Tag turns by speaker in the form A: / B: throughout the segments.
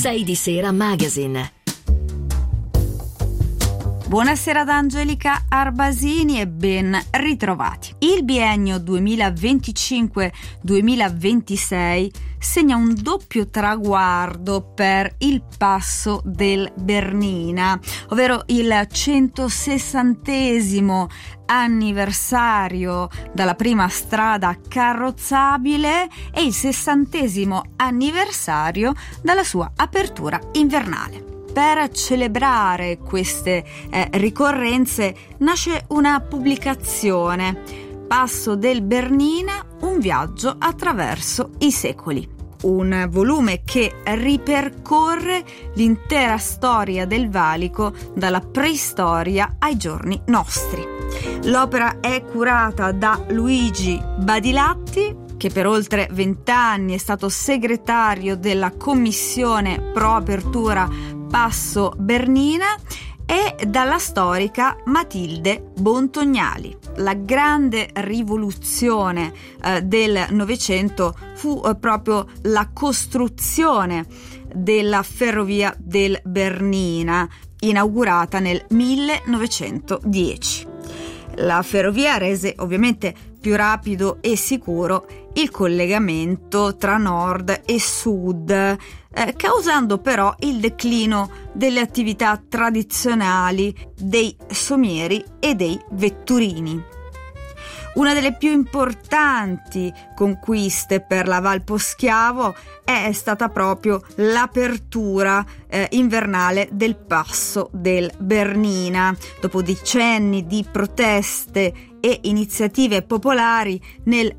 A: 6 di Sera Magazine.
B: Buonasera da Angelica Arbasini e ben ritrovati. Il biennio 2025-2026 segna un doppio traguardo per il Passo del Bernina, ovvero il 160° anniversario dalla prima strada carrozzabile e il 60° anniversario dalla sua apertura invernale. Per celebrare queste ricorrenze nasce una pubblicazione, Passo del Bernina, un viaggio attraverso i secoli. Un volume che ripercorre l'intera storia del valico dalla preistoria ai giorni nostri. L'opera è curata da Luigi Badilatti, che per oltre 20 anni è stato segretario della commissione pro apertura Passo Bernina, e dalla storica Matilde Bontognali. La grande rivoluzione del Novecento fu proprio la costruzione della ferrovia del Bernina, inaugurata nel 1910. La ferrovia rese ovviamente più rapido e sicuro il collegamento tra nord e sud, causando però il declino delle attività tradizionali dei somieri e dei vetturini. Una delle più importanti conquiste per la Val Poschiavo è stata proprio l'apertura invernale del Passo del Bernina. Dopo decenni di proteste e iniziative popolari, nel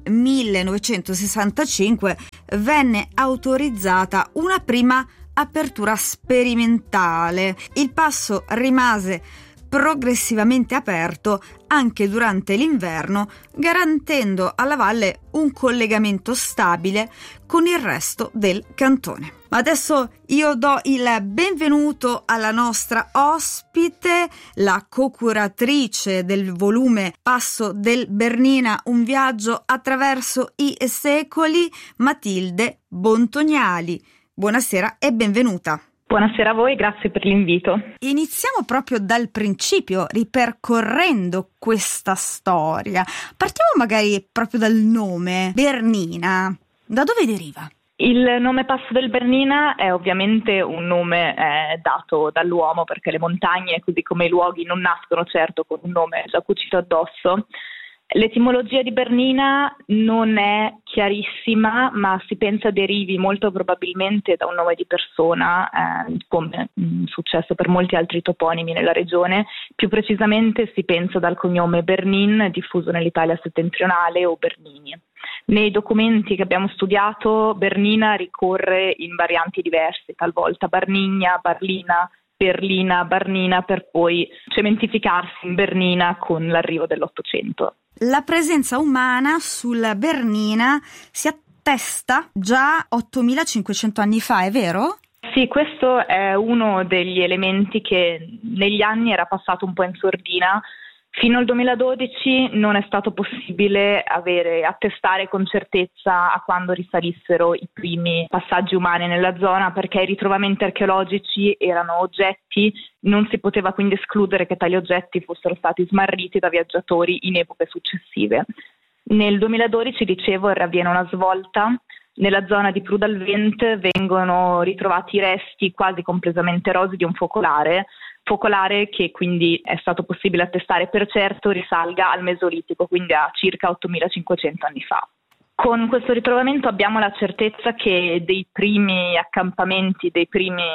B: 1965 venne autorizzata una prima apertura sperimentale. Il passo rimase progressivamente aperto anche durante l'inverno, garantendo alla valle un collegamento stabile con il resto del cantone. Ma adesso io do il benvenuto alla nostra ospite, la co-curatrice del volume Passo del Bernina, un viaggio attraverso i secoli, Matilde Bontognali. Buonasera e benvenuta.
C: Buonasera a voi, grazie per l'invito.
B: Iniziamo proprio dal principio, ripercorrendo questa storia. Partiamo magari proprio dal nome, Bernina. Da dove deriva?
C: Il nome Passo del Bernina è ovviamente un nome dato dall'uomo, perché le montagne, così come i luoghi, non nascono certo con un nome già cucito addosso. L'etimologia di Bernina non è chiarissima, ma si pensa derivi molto probabilmente da un nome di persona, come è successo per molti altri toponimi nella regione. Più precisamente si pensa dal cognome Bernin, diffuso nell'Italia settentrionale, o Bernini. Nei documenti che abbiamo studiato, Bernina ricorre in varianti diverse, talvolta Barnigna, Barlina, Berlina, Barnina, per poi cementificarsi in Bernina con l'arrivo dell'Ottocento.
B: La presenza umana sulla Bernina si attesta già 8500 anni fa, è vero?
C: Sì, questo è uno degli elementi che negli anni era passato un po' in sordina. Fino al 2012 non è stato possibile attestare con certezza a quando risalissero i primi passaggi umani nella zona, perché i ritrovamenti archeologici erano oggetti, non si poteva quindi escludere che tali oggetti fossero stati smarriti da viaggiatori in epoche successive. Nel 2012, dicevo, avviene una svolta. Nella zona di Prudalvent vengono ritrovati i resti quasi completamente erosi di un focolare che quindi è stato possibile attestare per certo risalga al Mesolitico, quindi a circa 8500 anni fa. Con questo ritrovamento abbiamo la certezza che dei primi accampamenti, dei primi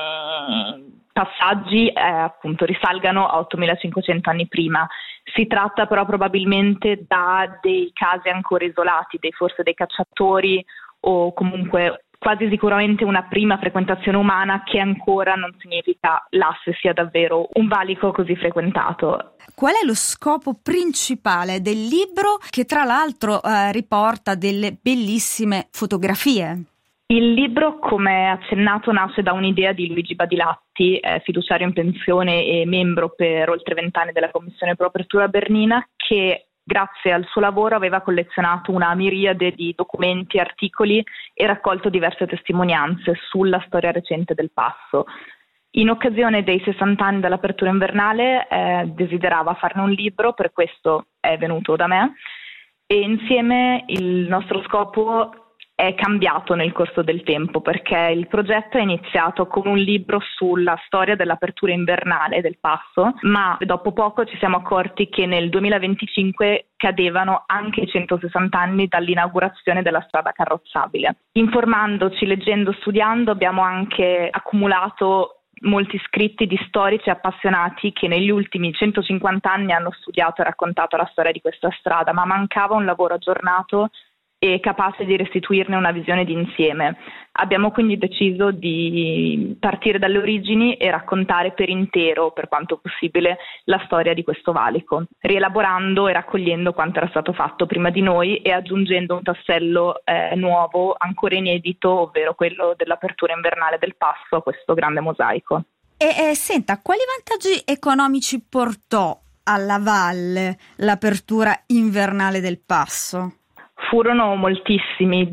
C: passaggi appunto risalgano a 8500 anni prima. Si tratta però probabilmente da dei casi ancora isolati, forse dei cacciatori, o comunque quasi sicuramente una prima frequentazione umana, che ancora non significa l'asse sia davvero un valico così frequentato.
B: Qual è lo scopo principale del libro, che tra l'altro riporta delle bellissime fotografie?
C: Il libro, come accennato, nasce da un'idea di Luigi Badilatti, fiduciario in pensione e membro per oltre 20 anni della Commissione Pro Apertura Bernina, che grazie al suo lavoro aveva collezionato una miriade di documenti, articoli e raccolto diverse testimonianze sulla storia recente del Passo. In occasione dei 60 anni dall'apertura invernale desiderava farne un libro, per questo è venuto da me, e insieme il nostro scopo è cambiato nel corso del tempo, perché il progetto è iniziato come un libro sulla storia dell'apertura invernale del Passo, ma dopo poco ci siamo accorti che nel 2025 cadevano anche i 160 anni dall'inaugurazione della strada carrozzabile. Informandoci, leggendo, studiando, abbiamo anche accumulato molti scritti di storici appassionati che negli ultimi 150 anni hanno studiato e raccontato la storia di questa strada, ma mancava un lavoro aggiornato e capace di restituirne una visione d'insieme. Abbiamo quindi deciso di partire dalle origini e raccontare per intero, per quanto possibile, la storia di questo valico, rielaborando e raccogliendo quanto era stato fatto prima di noi e aggiungendo un tassello nuovo, ancora inedito, ovvero quello dell'apertura invernale del Passo a questo grande mosaico.
B: Senta, quali vantaggi economici portò alla valle l'apertura invernale del Passo?
C: Furono moltissimi,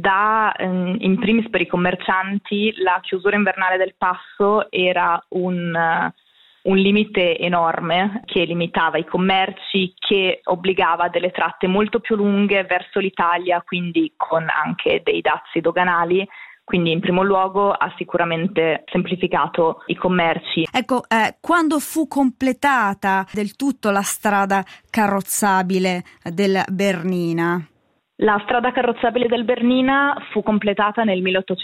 C: in primis per i commercianti la chiusura invernale del Passo era un limite enorme che limitava i commerci, che obbligava a delle tratte molto più lunghe verso l'Italia, quindi con anche dei dazi doganali. Quindi in primo luogo ha sicuramente semplificato i commerci.
B: Ecco, quando fu completata del tutto la strada carrozzabile del Bernina?
C: La strada carrozzabile del Bernina fu completata nel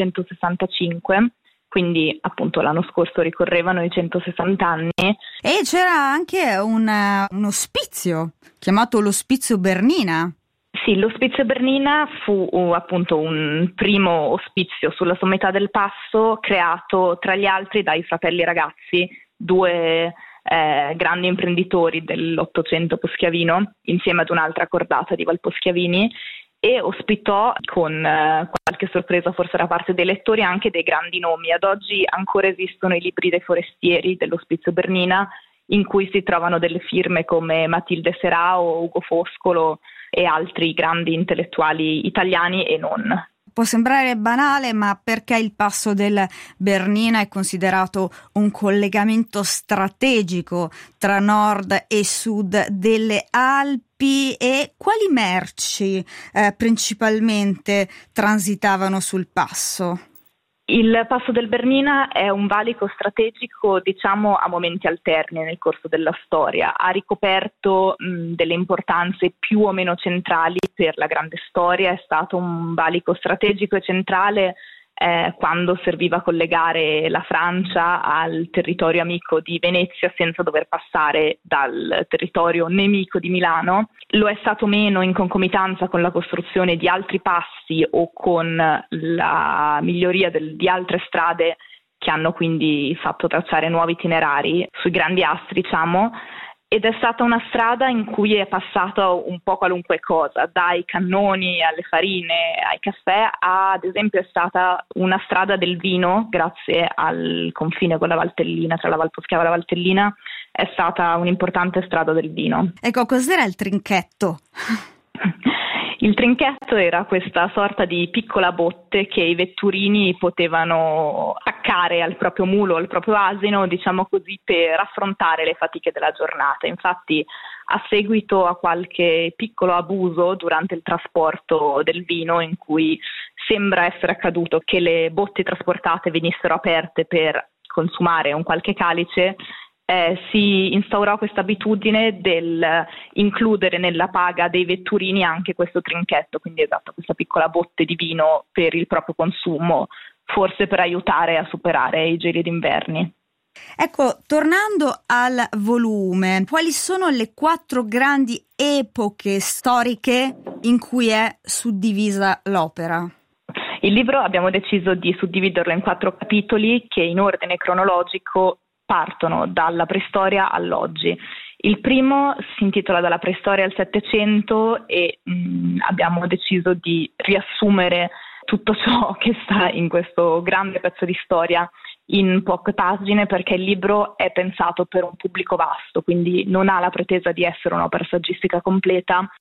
C: 1865, quindi appunto l'anno scorso ricorrevano i 160 anni.
B: E c'era anche un ospizio chiamato l'Ospizio Bernina.
C: Sì, l'Ospizio Bernina fu appunto un primo ospizio sulla sommità del Passo, creato tra gli altri dai fratelli Ragazzi, due grandi imprenditori dell'Ottocento poschiavino, insieme ad un'altra cordata di Valposchiavini, e ospitò, con qualche sorpresa forse da parte dei lettori, anche dei grandi nomi. Ad oggi ancora esistono i libri dei forestieri dell'Ospizio Bernina, in cui si trovano delle firme come Matilde Serao, Ugo Foscolo e altri grandi intellettuali italiani e non.
B: Può sembrare banale, ma perché il passo del Bernina è considerato un collegamento strategico tra nord e sud delle Alpi, e quali merci principalmente transitavano sul passo?
C: Il passo del Bernina è un valico strategico, diciamo, a momenti alterni nel corso della storia. Ha ricoperto delle importanze più o meno centrali per la grande storia. È stato un valico strategico e centrale quando serviva a collegare la Francia al territorio amico di Venezia senza dover passare dal territorio nemico di Milano. Lo è stato meno in concomitanza con la costruzione di altri passi o con la miglioria di altre strade che hanno quindi fatto tracciare nuovi itinerari sui grandi assi, diciamo. Ed è stata una strada in cui è passato un po' qualunque cosa, dai cannoni alle farine ai caffè, ad esempio è stata una strada del vino, grazie al confine con la Valtellina, tra la Valposchiava e la Valtellina, è stata un'importante strada del vino.
B: Ecco, cos'era il trinchetto?
C: Il trinchetto era questa sorta di piccola botte che i vetturini potevano attaccare al proprio mulo, al proprio asino, diciamo così, per affrontare le fatiche della giornata. Infatti, a seguito a qualche piccolo abuso durante il trasporto del vino, in cui sembra essere accaduto che le botti trasportate venissero aperte per consumare un qualche calice, si instaurò questa abitudine del includere nella paga dei vetturini anche questo trinchetto, quindi esatto, questa piccola botte di vino per il proprio consumo, forse per aiutare a superare i gelidi inverni.
B: Ecco, tornando al volume, quali sono le 4 grandi epoche storiche in cui è suddivisa l'opera?
C: Il libro abbiamo deciso di suddividerlo in 4 capitoli che in ordine cronologico partono dalla preistoria all'oggi. Il primo si intitola Dalla preistoria al Settecento e abbiamo deciso di riassumere tutto ciò che sta in questo grande pezzo di storia in poche pagine, perché il libro è pensato per un pubblico vasto, quindi non ha la pretesa di essere un'opera saggistica completa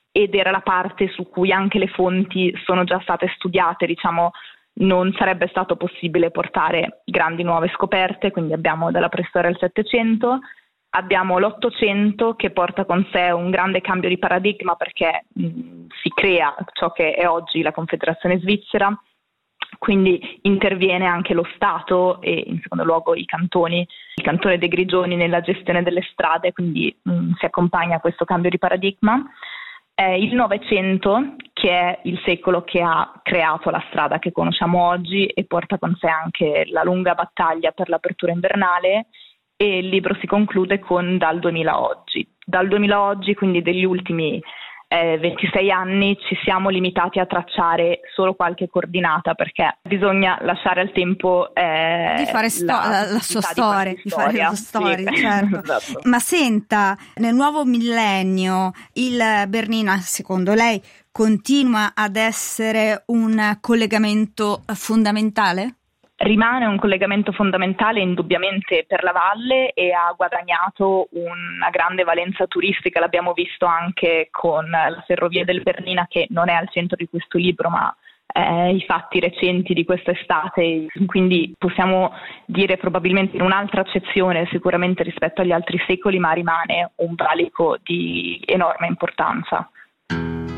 C: ed era la parte su cui anche le fonti sono già state studiate, diciamo. Non sarebbe stato possibile portare grandi nuove scoperte, quindi abbiamo dalla preistoria al Settecento, abbiamo l'Ottocento che porta con sé un grande cambio di paradigma perché si crea ciò che è oggi la Confederazione Svizzera, quindi interviene anche lo Stato e in secondo luogo i cantoni, il cantone dei Grigioni nella gestione delle strade, quindi si accompagna a questo cambio di paradigma. Il Novecento, che è il secolo che ha creato la strada che conosciamo oggi e porta con sé anche la lunga battaglia per l'apertura invernale, e il libro si conclude con dal 2000 a oggi. Dal 2000 a oggi, quindi degli ultimi 26 anni, ci siamo limitati a tracciare solo qualche coordinata perché bisogna lasciare al tempo
B: di fare la sua storia, di fare la sua storia,
C: sì.
B: certo.
C: Esatto.
B: Ma senta, nel nuovo millennio il Bernina, secondo lei, continua ad essere un collegamento fondamentale?
C: Rimane un collegamento fondamentale indubbiamente per la valle e ha guadagnato una grande valenza turistica, l'abbiamo visto anche con la ferrovia del Bernina, che non è al centro di questo libro ma i fatti recenti di quest'estate, quindi possiamo dire probabilmente in un'altra accezione sicuramente rispetto agli altri secoli, ma rimane un valico di enorme importanza.